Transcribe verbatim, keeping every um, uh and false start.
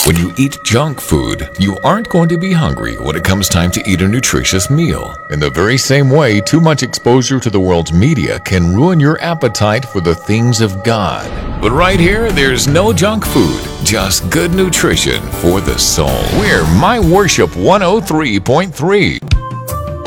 When you eat junk food, you aren't going to be hungry when it comes time to eat a nutritious meal. In the very same way, too much exposure to the world's media can ruin your appetite for the things of God. But right here, there's no junk food, just good nutrition for the soul. We're My Worship one oh three point three.